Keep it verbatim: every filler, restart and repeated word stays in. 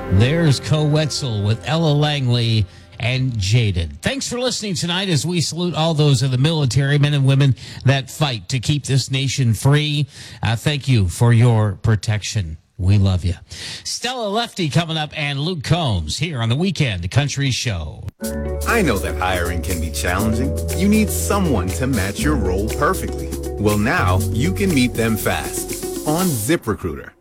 There's Co Wetzel with Ella Langley and Jaded. Thanks for listening tonight as we salute all those of the military men and women that fight to keep this nation free. Uh, thank you for your protection. We love you. Stella Lefty coming up and Luke Combs here on the Weekend Country Show. I know that hiring can be challenging. You need someone to match your role perfectly. Well, now you can meet them fast on ZipRecruiter.